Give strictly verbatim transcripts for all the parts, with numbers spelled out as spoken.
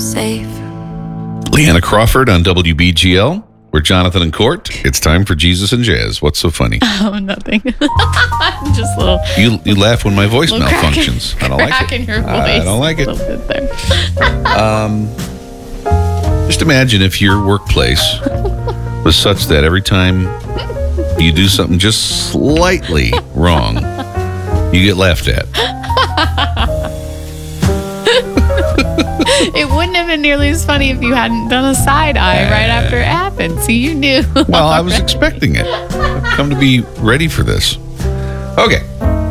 safe. Leanna Crawford on W B G L. We're Jonathan and Court. It's time for Jesus and Jazz. What's so funny? Oh, nothing. Just a little. You you laugh when my voice little malfunctions. Crack, I don't like crack it. in your voice. I don't like it. A little bit there. Um, just imagine if your workplace was such that every time you do something just slightly wrong, you get laughed at. It wouldn't have been nearly as funny if you hadn't done a side eye right after it happened. See, you knew. Well, I was expecting it. I've come to be ready for this. Okay.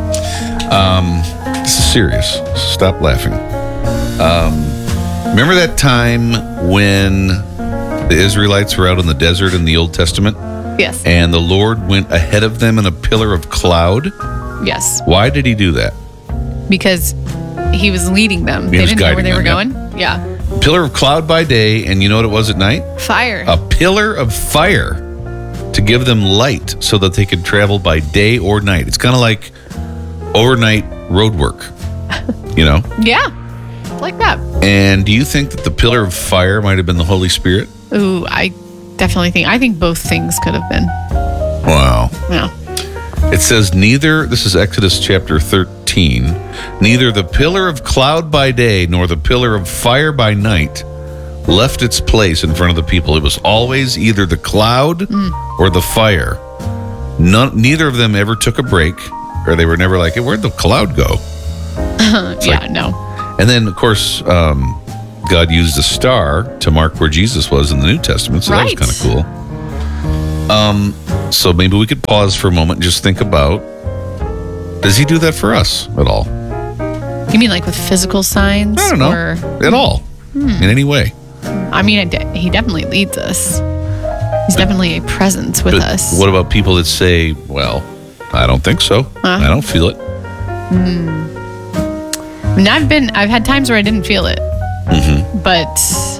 Um, this is serious. Stop laughing. Um, remember that time when the Israelites were out in the desert in the Old Testament? Yes. And the Lord went ahead of them in a pillar of cloud? Yes. Why did he do that? Because he was leading them. He they was didn't know where they guiding were them, going. Yeah. Pillar of cloud by day, and you know what it was at night? Fire. A pillar of fire to give them light so that they could travel by day or night. It's kind of like overnight road work, you know? Yeah. Like that. And do you think that the pillar of fire might have been the Holy Spirit? Ooh, I definitely think, I think both things could have been. Wow. Yeah. It says neither, this is Exodus chapter thirteen, neither the pillar of cloud by day nor the pillar of fire by night left its place in front of the people. It was always either the cloud mm. or the fire. None, neither of them ever took a break, or they were never like, hey, where'd the cloud go? yeah, like, no. And then, of course, um, God used a star to mark where Jesus was in the New Testament, so right. that was kind of cool. Um, so maybe we could pause for a moment and just think about, does he do that for us at all? You mean like with physical signs? I don't know. Or, at all. Hmm. In any way. I mean, it de- he definitely leads us. He's but, definitely a presence with but us. What about people that say, well, I don't think so. Huh? I don't feel it. Hmm. I mean, I've been, I've had times where I didn't feel it. Mm-hmm. But.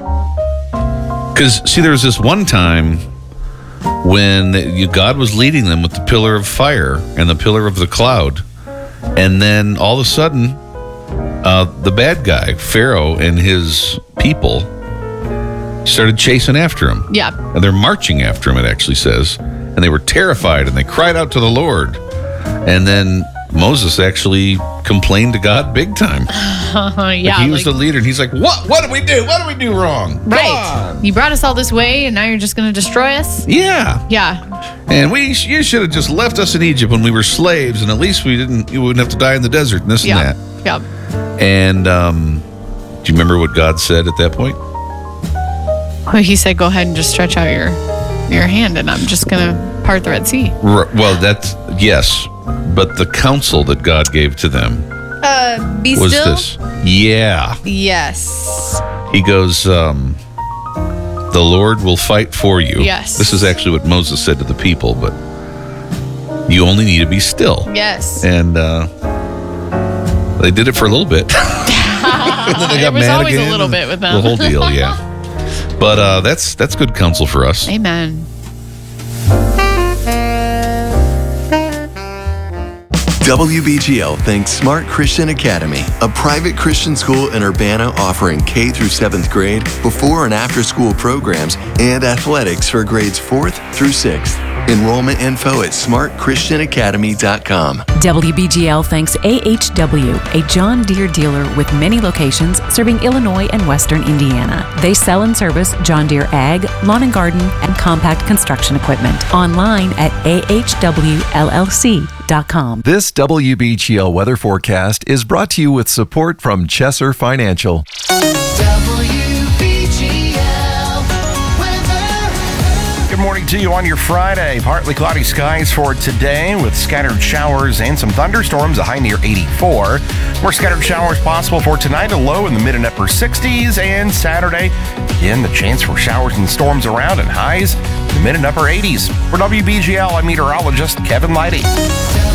Because, see, there was this one time when you, God was leading them with the pillar of fire and the pillar of the cloud. And then all of a sudden, uh, the bad guy, Pharaoh, and his people started chasing after him. Yeah. And they're marching after him, it actually says. And they were terrified and they cried out to the Lord. And then Moses actually complained to God big time. Uh, yeah. Like he was like, the leader, and he's like, "What? What did we do? What did we do wrong? Right. God. You brought us all this way, and now you're just going to destroy us?" Yeah. Yeah. And we, you should have just left us in Egypt when we were slaves, and at least we didn't. You wouldn't have to die in the desert and this yeah. and that. Yeah. And um, do you remember what God said at that point? Well, he said, "Go ahead and just stretch out your your hand, and I'm just going to part the Red Sea." R- well, that's yes, but the counsel that God gave to them. Uh, be was still? this? Yeah. Yes. He goes, um, the Lord will fight for you. Yes. This is actually what Moses said to the people, but you only need to be still. Yes. And uh, they did it for a little bit. And then they got it was mad always again, a little bit with them. The whole deal, yeah. But uh, that's that's good counsel for us. Amen. W B G L thanks Smart Christian Academy, a private Christian school in Urbana offering K through seventh grade, before and after school programs, and athletics for grades fourth through sixth. Enrollment info at smart christian academy dot com. W B G L thanks A H W, a John Deere dealer with many locations serving Illinois and Western Indiana. They sell and service John Deere ag, lawn and garden, and compact construction equipment. Online at A H W L L C dot com. This W B G L weather forecast is brought to you with support from Chesser Financial. Good morning to you on your Friday. Partly cloudy skies for today with scattered showers and some thunderstorms, a high near eighty-four. More scattered showers possible for tonight, a low in the mid and upper sixties. And Saturday, again, the chance for showers and storms around and highs in the mid and upper eighties. For W B G L, I'm meteorologist Kevin Leidy.